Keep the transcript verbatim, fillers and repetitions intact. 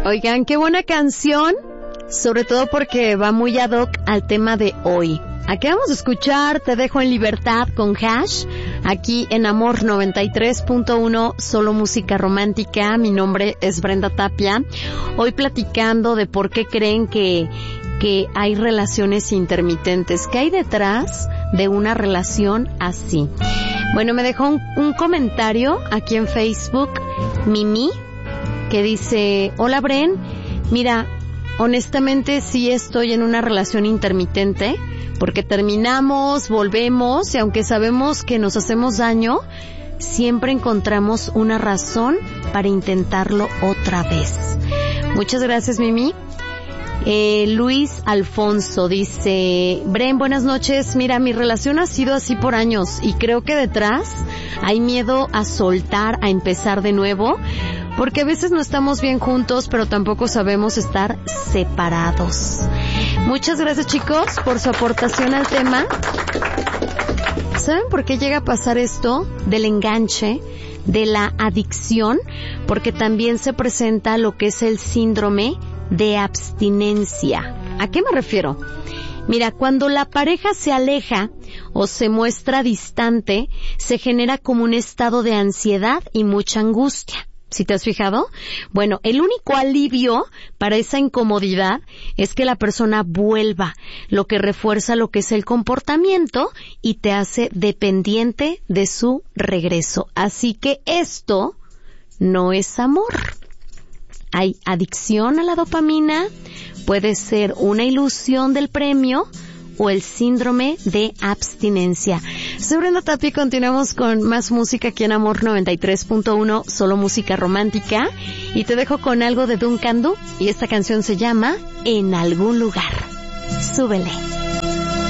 Oigan, qué buena canción, sobre todo porque va muy ad hoc al tema de hoy. Aquí vamos a escuchar Te dejo en libertad con Hash, aquí en Amor noventa y tres punto uno, solo música romántica. Mi nombre es Brenda Tapia. Hoy platicando de por qué creen que, que hay relaciones intermitentes. ¿Qué hay detrás de una relación así? Bueno, me dejó un, un comentario aquí en Facebook, Mimi, que dice: hola Bren, mira, honestamente sí estoy en una relación intermitente, porque terminamos, volvemos, y aunque sabemos que nos hacemos daño, siempre encontramos una razón para intentarlo otra vez. Muchas gracias, Mimi. Eh, Luis Alfonso dice: Bren, buenas noches. Mira, mi relación ha sido así por años y creo que detrás hay miedo a soltar, a empezar de nuevo, porque a veces no estamos bien juntos, pero tampoco sabemos estar separados. Muchas gracias, chicos, por su aportación al tema. ¿Saben por qué llega a pasar esto del enganche, de la adicción? Porque también se presenta lo que es el síndrome de abstinencia. ¿A qué me refiero? Mira, cuando la pareja se aleja o se muestra distante, se genera como un estado de ansiedad y mucha angustia. ¿Sí te has fijado? Bueno, el único alivio para esa incomodidad es que la persona vuelva, lo que refuerza lo que es el comportamiento y te hace dependiente de su regreso. Así que esto no es amor. Hay adicción a la dopamina, puede ser una ilusión del premio o el síndrome de abstinencia. Soy Brenda Tapia y continuamos con más música aquí en Amor noventa y tres punto uno, solo música romántica. Y te dejo con algo de Duncan Du y esta canción se llama En algún lugar. Súbele.